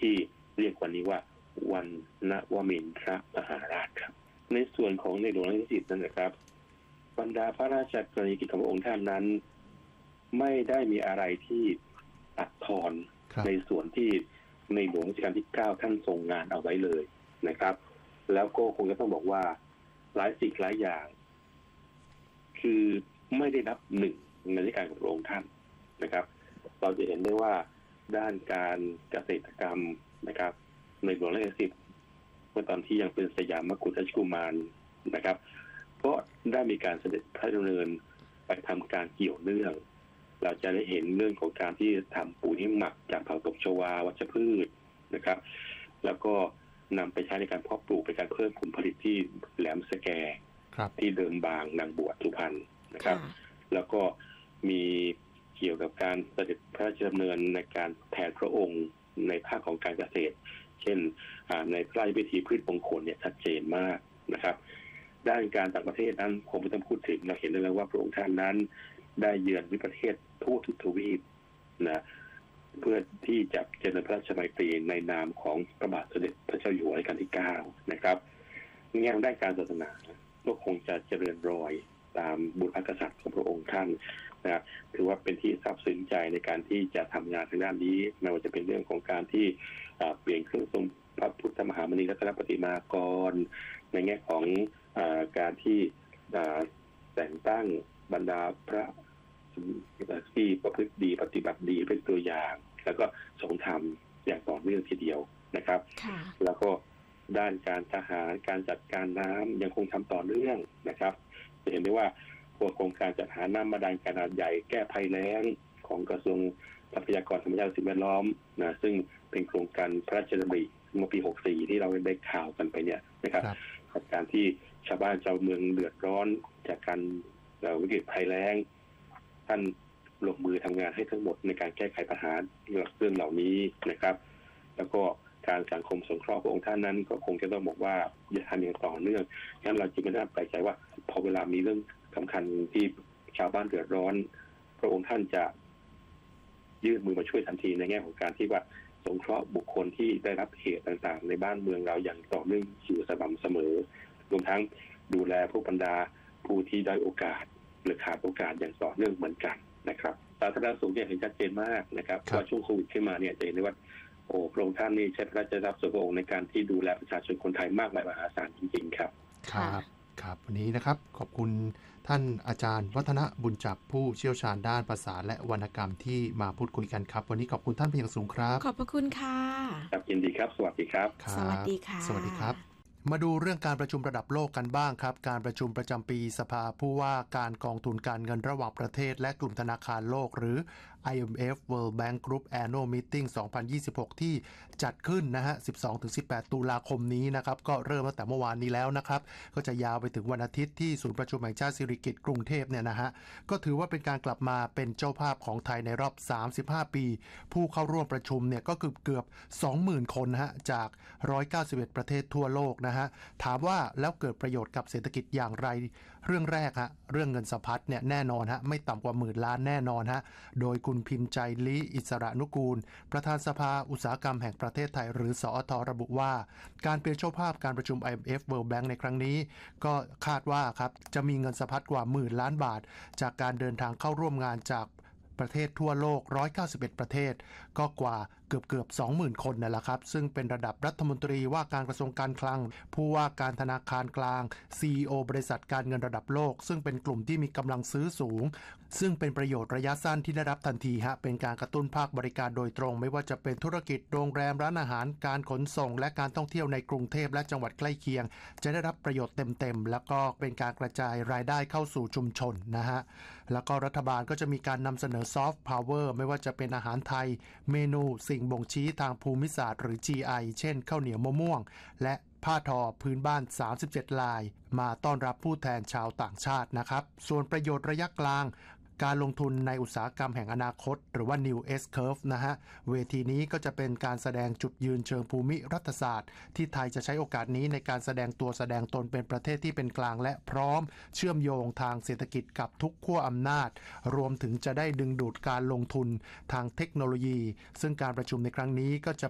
ที่เรียกวันนี้ว่าวันนวมินทรมหาราชครับในส่วนของในหลวงรัชกาลที่10นั่นนะครับบรรดาพระราชกรณียกิจของพระองค์ท่านนั้นไม่ได้มีอะไรที่ตัดทอนในส่วนที่ในหลวงรัชกาลที่9ท่านทรงงานเอาไว้เลยนะครับแล้วก็คงจะต้องบอกว่าหลายสิ่งหลายอย่างคือไม่ได้นับหนึ่งในราชการของพระองค์ท่านนะครับเราจะเห็นได้ว่าด้านการเกษตรกรรมนะครับในหลวงรัชกาลที่10เมื่อตอนที่ยังเป็นสยามกุฎราชกุมารนะครับก็ได้มีการเสด็จพระดำเนินไปทำการเกี่ยวเนื่องเราจะได้เห็นเรื่องของการที่ทำปุ๋ยหมักจากผักตบชวาวัชพืชนะครับแล้วก็นำไปใช้ในการเพาะปลูกเป็นการเพิ่มผลผลิตที่แหลมสแกที่เดิมบางนางบวชสุพรรณนะครับแล้วก็มีเกี่ยวกับการเสด็จพระราชดำเนินในการแทนพระองค์ในภาคของการเกษตรเช่นในพระราชพิธีพืชมงคลเนี่ยชัดเจนมากนะครับด้านการต่างประเทศนั้นผมไม่ต้องพูดถึงเราเห็นได้แล้วว่าพระองค์ท่านนั้นได้เยือนวิประเทศทั่วทุกทวีปนะเพื่อที่จะเจริญพระราชมัยตรีในนามของพระบาทสมเด็จพระเจ้าอยู่หัวรัชกาลที่9นะครับในแง่ด้านการศาสนาก็คงจะเจริญรอยตามบุตรกษัตริย์ของพระองค์ท่านนะถือว่าเป็นที่ซาบซึ้งใจในการที่จะทำงานทางด้านนี้ไม่ว่าจะเป็นเรื่องของการที่เปลี่ยนเครื่องทรงพระพุทธมหามณีรัตนประติมากรในแง่ของการที่แต่งตั้งบรรดาพระที่ประพฤติดีปฏิบัติดีเป็นตัวอย่างแล้วก็ทรงธรรมอย่างต่อเนื่องทีเดียวนะครับแล้วก็ด้านการทหารการจัดการน้ำยังคงทำต่อเนื่องนะครับจะเห็นได้ว่าพวกโครงการจัดหาน้ำบาดาลขนาดใหญ่แก้ภัยแล้งของกระทรวงทรัพยากรธรรมชาติและสิ่งแวดล้อมนะซึ่งเป็นโครงการพระราชดำริเมื่อปี64ที่เราได้ข่าวกันไปเนี่ยนะครับการที่ชาวบ้านชาวเมืองเดือดร้อนจากการวิกฤตภัยแล้งท่านลงมือทำงานให้ทั้งหมดในการแก้ไขปัญหาเรื่องเหล่านี้นะครับแล้วก็การสังคมสงเคราะห์พระองค์ท่านนั้นก็คงจะต้องบอกว่าจะทำอย่างต่อเนื่องงั้นเราจึงไม่ได้แปลกใจว่าพอเวลามีเรื่องสำคัญที่ชาวบ้านเดือดร้อนพระองค์ท่านจะยื่นมือมาช่วยทันทีในแง่ของการที่ว่าสงเคราะห์บุคคลที่ได้รับเหตุต่างๆในบ้านเมืองเราอย่างต่อเนื่องอยู่สม่ำเสมอรวมทั้งดูแลผู้บรรดาผู้ที่ได้โอกาสหรือขาดโอกาสอย่างต่อเนื่องเหมือนกันนะครับสาธารณสุขเนี่ยเห็นชัดเจนมากนะครับว่าช่วงโควิดขึ้นมาเนี่ยจะเห็นได้ว่าพระองค์ท่านนี่ใช้พระราชทรัพย์ส่วนพระองค์ในการที่ดูแลประชาชนคนไทยมากมายมหาศาลจริงๆครับครับวันนี้นะครับขอบคุณท่านอาจารย์วัฒนบุญจักรผู้เชี่ยวชาญด้านภาษาและวรรณกรรมที่มาพูดคุยกันครับวันนี้ขอบคุณท่านเป็นอย่างสูงครับขอบพระคุณค่ะครับยินดีครับสวัสดีครับสวัสดีค่ะสวัสดีครับมาดูเรื่องการประชุมระดับโลกกันบ้างครับการประชุมประจำปีสภาผู้ว่าการกองทุนการเงินระหว่างประเทศและกลุ่มธนาคารโลกหรือ IMF World Bank Group Annual Meeting 2026 ที่จัดขึ้นนะฮะ 12-18 ตุลาคมนี้นะครับก็เริ่มตั้งแต่เมื่อวานนี้แล้วนะครับก็จะยาวไปถึงวันอาทิตย์ที่ศูนย์ประชุมแห่งชาติสิริกิติ์กรุงเทพเนี่ยนะฮะก็ถือว่าเป็นการกลับมาเป็นเจ้าภาพของไทยในรอบ 35 ปีผู้เข้าร่วมประชุมเนี่ยก็เกือบ 20,000 คนนะฮะจาก 191 ประเทศทั่วโลกนะฮะถามว่าแล้วเกิดประโยชน์กับเศรษฐกิจอย่างไรเรื่องแรกฮะเรื่องเงินสะพัดเนี่ยแน่นอนฮะไม่ต่ำกว่า10,000 ล้านแน่นอนฮะโดยคุณพิมพ์ใจลีอิสระนุกูลประธานสภาอุตสาหกรรมแห่งประเทศไทยหรือสอท.ระบุว่าการเป็นเจ้าภาพการประชุม IMF World Bank ในครั้งนี้ก็คาดว่าครับจะมีเงินสะพัดกว่า10,000 ล้านบาทจากการเดินทางเข้าร่วมงานจากประเทศทั่วโลก191ประเทศก็กว่าเกือบ 20,000 คนนั่นแหละครับซึ่งเป็นระดับรัฐมนตรีว่าการกระทรวงการคลังผู้ว่าการธนาคารกลาง CEO บริษัทการเงินระดับโลกซึ่งเป็นกลุ่มที่มีกำลังซื้อสูงซึ่งเป็นประโยชน์ระยะสั้นที่ได้รับทันทีฮะเป็นการกระตุ้นภาคบริการโดยตรงไม่ว่าจะเป็นธุรกิจโรงแรมร้านอาหารการขนส่งและการท่องเที่ยวในกรุงเทพและจังหวัดใกล้เคียงจะได้รับประโยชน์เต็มๆแล้วก็เป็นการกระจายรายได้เข้าสู่ชุมชนนะฮะแล้วก็รัฐบาลก็จะมีการนำเสนอซอฟต์พาวเวอร์ไม่ว่าจะเป็นอาหารไทยเมนูสิ่งบ่งชี้ทางภูมิศาสตร์หรือ GI เช่นข้าวเหนียวมะม่วงและผ้าทอพื้นบ้าน37ลายมาต้อนรับผู้แทนชาวต่างชาตินะครับส่วนประโยชน์ระยะกลางการลงทุนในอุตสาหกรรมแห่งอนาคตหรือว่า New S-Curve นะฮะเวทีนี้ก็จะเป็นการแสดงจุดยืนเชิงภูมิรัฐศาสตร์ที่ไทยจะใช้โอกาสนี้ในการแสดงตัวแสดงตนเป็นประเทศที่เป็นกลางและพร้อมเชื่อมโยงทางเศรษฐกิจกับทุกขั้วอำนาจรวมถึงจะได้ดึงดูดการลงทุนทางเทคโนโลยีซึ่งการประชุมในครั้งนี้ก็จะ